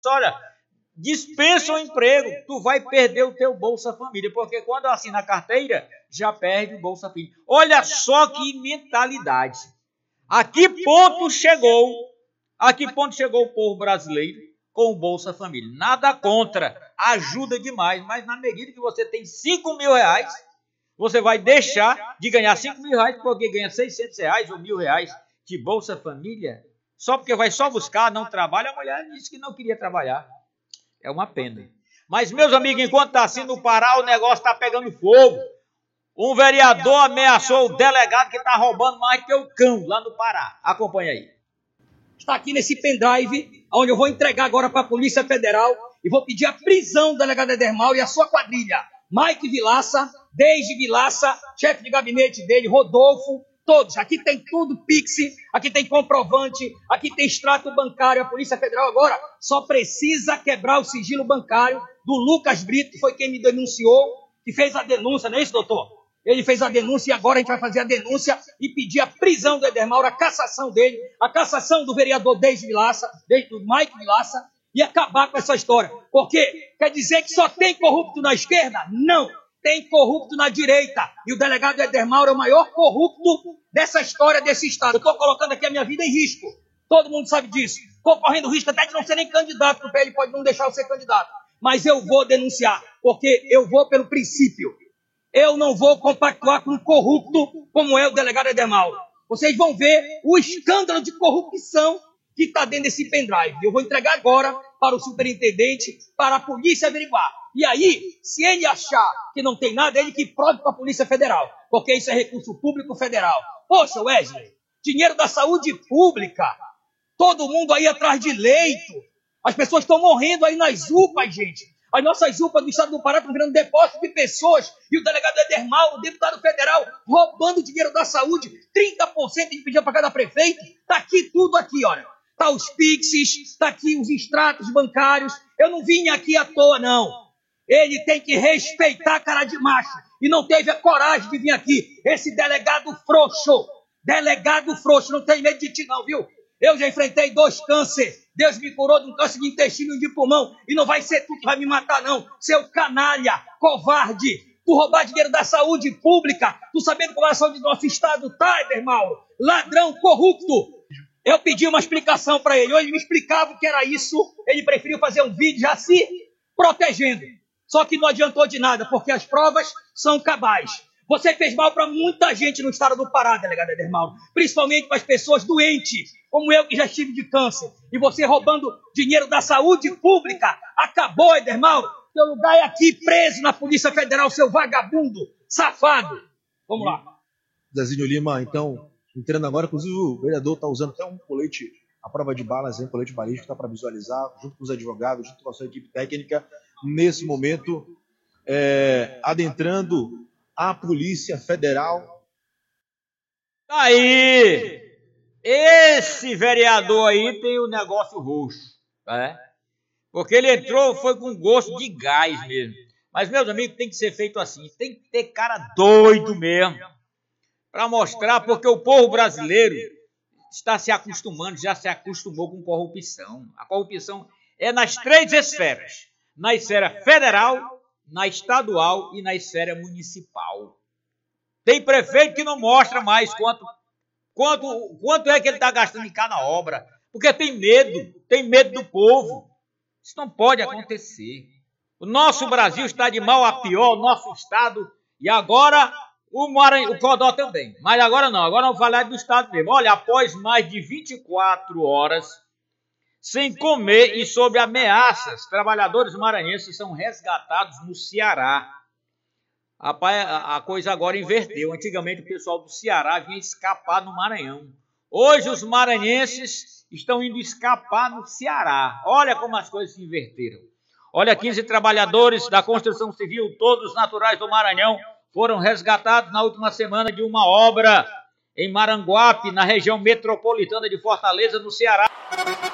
olha, dispensa o emprego, tu vai perder o teu Bolsa Família, porque quando assina a carteira, já perde o Bolsa Família. Olha só que mentalidade. A que ponto chegou o povo brasileiro com o Bolsa Família? Nada contra, ajuda demais, mas na medida que você tem 5 mil reais, você vai deixar de ganhar 5 mil reais porque ganha 600 reais ou R$1.000 de Bolsa Família, só porque vai só buscar, não trabalha. A mulher disse que não queria trabalhar. É uma pena. Mas, meus amigos, enquanto está assim no Pará, o negócio está pegando fogo. Um vereador ameaçou o delegado que está roubando mais que o cão lá no Pará. Acompanha aí. Está aqui nesse pendrive, onde eu vou entregar agora para a Polícia Federal e vou pedir a prisão do delegado Edermal e a sua quadrilha. Mike Vilaça, Deise Vilaça, chefe de gabinete dele, Rodolfo, todos. Aqui tem tudo, Pix, aqui tem comprovante, aqui tem extrato bancário. A Polícia Federal agora só precisa quebrar o sigilo bancário do Lucas Brito, que foi quem me denunciou, que fez a denúncia, não é isso, doutor? Ele fez a denúncia e agora a gente vai fazer a denúncia e pedir a prisão do Edermal, a cassação dele, a cassação do vereador Deise Vilaça, do Mike Vilaça, e acabar com essa história. Porque quer dizer que só tem corrupto na esquerda? Não, tem corrupto na direita. E o delegado Edermal é o maior corrupto dessa história desse estado. Eu estou colocando aqui a minha vida em risco. Todo mundo sabe disso. Estou correndo risco até de não ser nem candidato, porque ele pode não deixar eu ser candidato. Mas eu vou denunciar, porque eu vou pelo princípio. Eu não vou compactuar com um corrupto como é o delegado Edermal. Vocês vão ver o escândalo de corrupção que está dentro desse pendrive. Eu vou entregar agora para o superintendente, para a polícia averiguar. E aí, se ele achar que não tem nada, ele que prove para a Polícia Federal, porque isso é recurso público federal. Poxa, Wesley, dinheiro da saúde pública, todo mundo aí atrás de leito. As pessoas estão morrendo aí nas UPAs, gente. As nossas UPAs do estado do Pará estão virando depósito de pessoas. E o delegado Edermal, o deputado federal, roubando dinheiro da saúde. 30% de pedir para cada prefeito. Está aqui tudo aqui, olha. Está os Pixes, está aqui os extratos bancários. Eu não vim aqui à toa, não. Ele tem que respeitar a cara de macho. E não teve a coragem de vir aqui. Esse delegado frouxo. Delegado frouxo. Não tem medo de ti, não, viu? Eu já enfrentei 2 cânceres. Deus me curou de um câncer de intestino e de pulmão. E não vai ser tu que vai me matar, não. Seu canalha, covarde. Tu roubar dinheiro da saúde pública. Tu sabendo como a saúde do nosso estado tá, Edermal? Ladrão, corrupto. Eu pedi uma explicação para ele. Ou ele me explicava o que era isso. Ele preferiu fazer um vídeo já se protegendo. Só que não adiantou de nada, porque as provas são cabais. Você fez mal para muita gente no estado do Pará, delegado Edermal. Principalmente para as pessoas doentes, como eu que já estive de câncer. E você roubando dinheiro da saúde pública. Acabou, Edermal. Seu lugar é aqui, preso na Polícia Federal, seu vagabundo, safado. Vamos lá. Zezinho Lima, então, entrando agora, inclusive o vereador está usando até um colete, a prova de balas, um colete balístico, está para visualizar, junto com os advogados, junto com a sua equipe técnica, nesse momento, adentrando a Polícia Federal. Aí, esse vereador aí tem o negócio roxo, né? Porque ele entrou, foi com gosto de gás mesmo. Mas, meus amigos, tem que ser feito assim, tem que ter cara doido mesmo, para mostrar, porque o povo brasileiro está se acostumando, já se acostumou com corrupção. A corrupção é nas 3 esferas, na esfera federal, na estadual e na esfera municipal. Tem prefeito que não mostra mais quanto é que ele está gastando em cada obra, porque tem medo do povo. Isso não pode acontecer. O nosso Brasil está de mal a pior, o nosso estado, e agora o Codó também. Mas agora vamos falar do estado mesmo. Olha, após mais de 24 horas sem comer e sob ameaças, trabalhadores maranhenses são resgatados no Ceará. A coisa agora inverteu. Antigamente o pessoal do Ceará vinha escapar no Maranhão. Hoje os maranhenses estão indo escapar no Ceará. Olha como as coisas se inverteram. Olha, 15 trabalhadores da construção civil, todos naturais do Maranhão, foram resgatados na última semana de uma obra em Maranguape, na região metropolitana de Fortaleza, no Ceará.